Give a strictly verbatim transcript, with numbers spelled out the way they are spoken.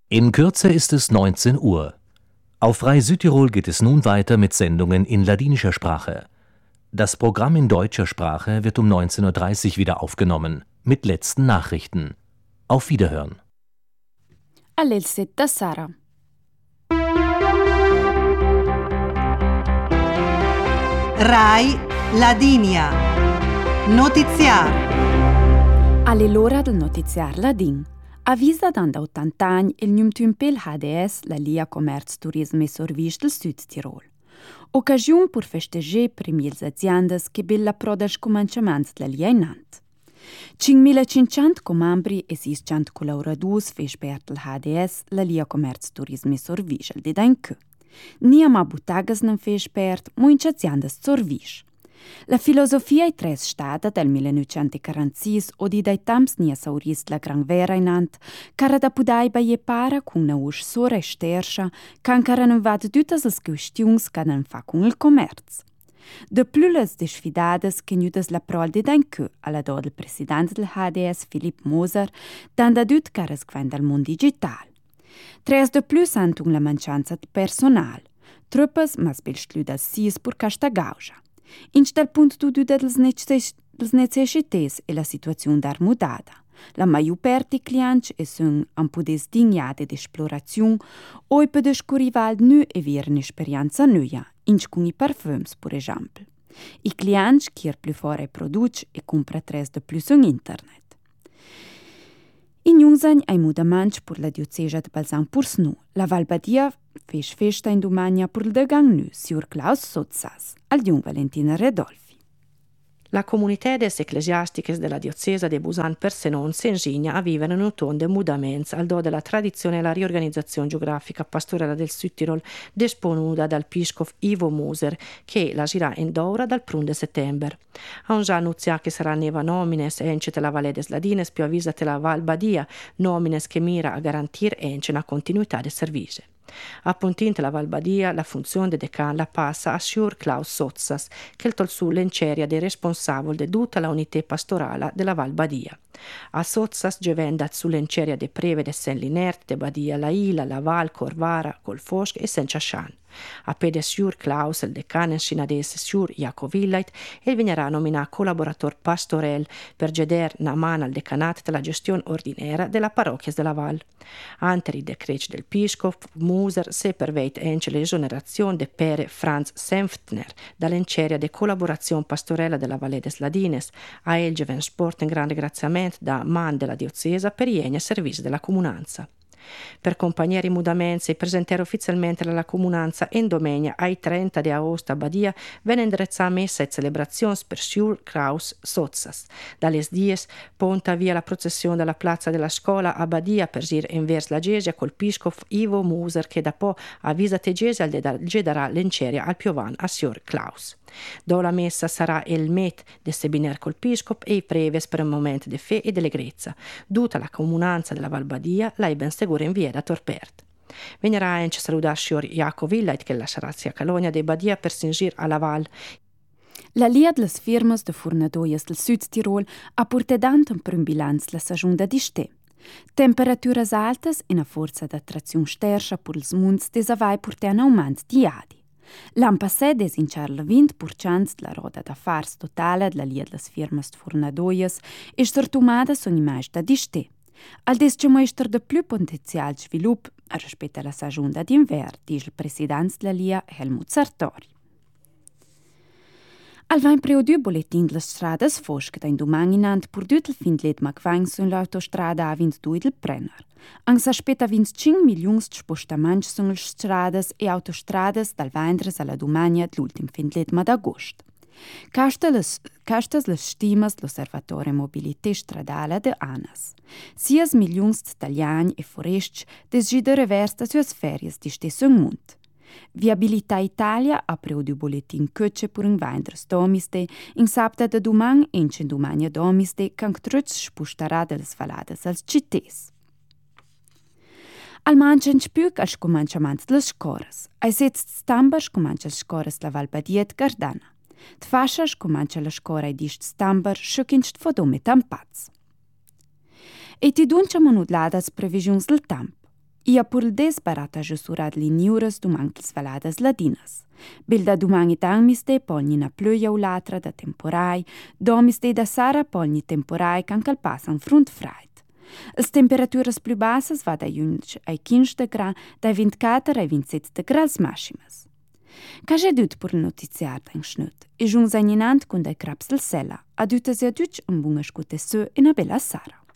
In Kürze ist es neunzehn Uhr. Auf Rai Südtirol geht es nun weiter mit Sendungen in ladinischer Sprache. Das Programm in deutscher Sprache wird um neunzehn Uhr dreißig wieder aufgenommen, mit letzten Nachrichten. Auf Wiederhören. All'Elsetta Sara. Rai Ladinia. Notiziar. All'ora del notiziar ladin. Avvisa da ottanta anni il numtumpel H D S, la Lia Commerz Turisme e Service del Sud Tirol. Occasione per festeggiare primi le aziende che bella pro del cominciamento della Lia in Nant. cinquemilacinquecento comambri e seicento collaboratori fece per il H D S, la Lia Commerz Turisme e Service di Dainque. Niama buttagas non fece per molte aziende service. La filosofia è tre stata del millenovecentoquarantasei o di dai temps nia saurist la gran vera inant, cara da pudai ba je para con una usch sora e sterscha, can cara non vad tutas as questiuns ca non fa con il commerz. De plus les desfidades che nudas la prol di Dainque alla do del presidente del H D S Philipp Moser, dan da dut caras gwen dal mond digital. Tres de plus antung la mancianza de personal, truppes mas bil slüdas sis pur casta gauja. In tal punto tu duda dels necessités e la situazione d'armudada. La maiu perti clients e sun am pudes dignade d'esplorazione o pe de scurival nu e vir n'esperienza nuia, inch con i parfums, per esempio. I clients chier più fore produce e compra tres de plus on internet. In Jungsan ai mudamanch per la diocesa de Balzan Pursnu, la Valbadia fece festa in domania per il degang nu, siur Klaus Sotsas, al Jung Valentina Redolfi. La comunitades ecclesiastiches della diocesa de Busan per Senon s'ingegna a vivere in utonde mudaments al do della tradizione e la riorganizzazione geografica pastorale del Sud Tirol disponuta dal piscof Ivo Moser, che la girà in d'ora dal primo di settembre. A un già annunzia che sarà neva nomines encete la Valedes Ladines più avvisate la Val Badia, nomines che mira a garantire ence una continuità del servizio. Appuntinte la Val Badia, la funzione de decan la passa a Siur Klaus Sotsas, che tol su l'enceria dei responsabili de tutta la unità pastorale della Val Badia. A Sotsas giovenda su l'enceria de preve de Sen Linert, de Badia la Ila, la Val, Corvara, Colfosc e Sen Chashan. A pede Siur Klaus, il decan in Sinades Siur Jacovillait, e vignerà nominato collaborator pastorel per geder naman al decanat della gestione ordinaria della parrocchia della Val. Ante i decreci del piscof, Moser se perveit ence l'esonerazione de pere Franz Senftner dall'enceria de collaborazione pastorella della Valedes Ladines, a el geven sport in grande ringraziamento da man della diocesa per ienia servizi della comunanza. Per compagnieri mudamenzi presentare ufficialmente alla comunanza in domenica ai trenta di agosto a Badia venne indirizzata messa e celebrazioni per Siur Klaus Sotsas. Dalle dies ponta via la processione dalla piazza della scuola a Badia per ir in vers la Gesia col piscof Ivo Moser che da po' avvisa te Gesia al gedarà l'enceria al piovan a Siur Klaus. Do la messa sarà il met de sebiner col piscop e i preves per un momento de fe e d'allegrezza. Tutta la comunanza della Val Badia la ben segura in via da Torpert. Venirà anche salutare Sior Jacovillait che lascerà sia Calonia de Badia per singir alla Val. La Lia de las firmas de fornadoias del Sud Tirol ha portato per un bilanz la stagione di ste. Temperaturas altas e una forza d'attrazione stersa per ils munds desavai portare un aumento di adi. L'anno passato è in charla venti per cento della roda d'affars totale della Lia delle firmas de fornadoias e startumada sono immagini di ste. Al desce mostrar de più potenziale sviluppo rispetto alla stagione d'inverno, dice il presidente della Lia Helmut Sartori. Al vain preudu boletin delle strade fosche da in domani in ant per tutto il fin di letma gvain sull'autostrada A ventidue del Brenner. Anche s'aspetta venticinque milioni di spostamenti sulle strade e autostrade dal vendres alla domani dell'ultimo fin di letma d'agosto. Castas le stimas dell'Osservatorio Mobilità Stradale de ANAS. Sias milioni di italiani e foresti desidero versa sulle ferie di stesso mondo. Viabilità Italia ha preudu boletin kötche per un vendres domiste, in sabta de domani e in domani domiste, can trutz spostarà delle svaladas als cittès. Al manchen spüg als comanciamento delle scoras. Ai setzt stamber comancia le scoras la Val Badia de Gardana. Tfascia comancia la scora ai dist stamber schukinst fodome tampaz. E ti duncia monudladas previsiuns del tamp. Ia pur il desperata gesurat liniuras dumanchis valadas ladinas. Bilda dumangi tang miste polni na plöja ulatra da temporai, domiste da sara polni temporai can calpasan frunt freit. As temperaturas più bassas va da undici ai quindici gradi, da ventiquattro ai ventisette gradi maximas. Ca j'ai dut pur il notiziar da schnut, e jungs agninant con dai crapsel sella, adütas e adüc un bunga scute su in a bella sara.